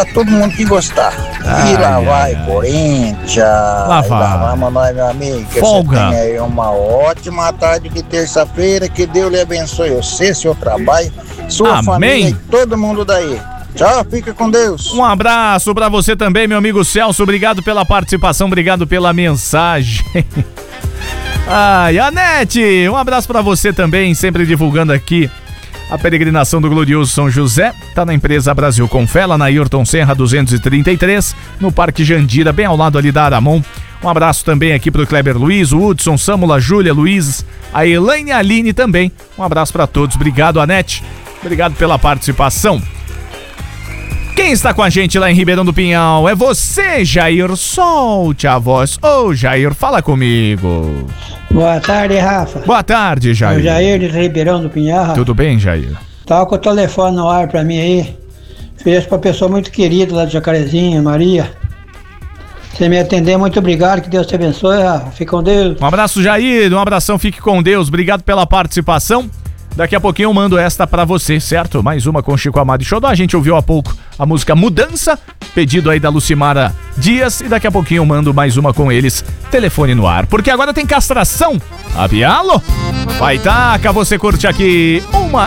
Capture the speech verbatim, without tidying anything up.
pra todo mundo que gostar. Ai, e lá ai, vai, ai. Corinthians. Lá E vai. lá vamos nós, meu amigo. Que Folga. você tenha aí uma ótima tarde de terça-feira. Que Deus lhe abençoe você, seu trabalho, sua Amém. família e todo mundo daí. Tchau, fica com Deus. Um abraço pra você também, meu amigo Celso. Obrigado pela participação, obrigado pela mensagem. Ai, Anete, um abraço pra você também, sempre divulgando aqui a peregrinação do glorioso São José. Tá na empresa Brasil com Fé, lá na Ayrton Serra duzentos e trinta e três, no Parque Jandira, bem ao lado ali da Aramon. Um abraço também aqui pro Kleber Luiz, o Hudson, Sâmula, Júlia, Luiz, a Elaine e a Aline também. Um abraço pra todos, obrigado, Anete, obrigado pela participação. Quem está com a gente lá em Ribeirão do Pinhal é você, Jair. Solte a voz. Ô, Jair, fala comigo. Boa tarde, Rafa. Boa tarde, É Jair. o Jair de Ribeirão do Pinhal, Rafa. Tudo bem, Jair? Tava com o telefone no ar pra mim aí. Fez pra pessoa muito querida lá de Jacarezinho, Maria. Você me atender, muito obrigado. Que Deus te abençoe, Rafa. Fica com Deus. Um abraço, Jair. Um abração, fique com Deus. Obrigado pela participação. Daqui a pouquinho eu mando esta pra você, certo? Mais uma com Chico Amado e Xodó. A gente ouviu há pouco a música Mudança, pedido aí da Lucimara Dias. E daqui a pouquinho eu mando mais uma com eles, telefone no ar. Porque agora tem castração. Apialo? Vai taca, você curte aqui uma